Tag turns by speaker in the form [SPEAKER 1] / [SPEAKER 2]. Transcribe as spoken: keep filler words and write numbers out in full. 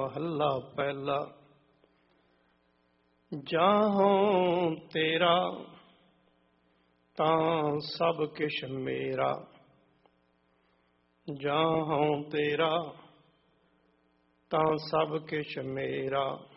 [SPEAKER 1] महला पहला। जाहों तेरा तां सब किश मेरा, जाहों तेरा तां सब किश मेरा।